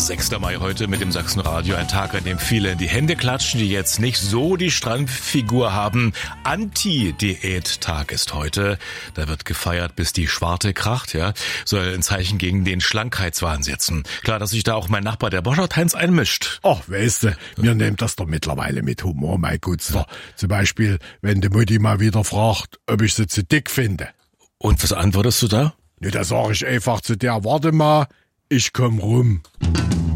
6. Mai heute mit dem Sachsenradio. Ein Tag, an dem viele in die Hände klatschen, die jetzt nicht so die Strandfigur haben. Anti-Diät-Tag ist heute. Da wird gefeiert, bis die Schwarte kracht, ja. Soll ein Zeichen gegen den Schlankheitswahn setzen. Klar, dass sich da auch mein Nachbar, der Boschert Heinz, einmischt. Ach, weißt du, wir nehmen das doch mittlerweile mit Humor, mein Gutster. Zum Beispiel, wenn die Mutti mal wieder fragt, ob ich sie zu dick finde. Und was antwortest du da? Da sag ich einfach zu der, warte mal, ich komm rum.